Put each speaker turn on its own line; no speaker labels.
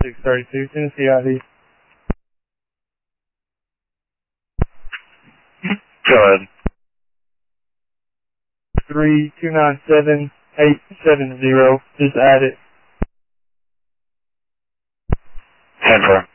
632 Tennessee ID.
Go ahead.
3297870. Just add it.
10-4.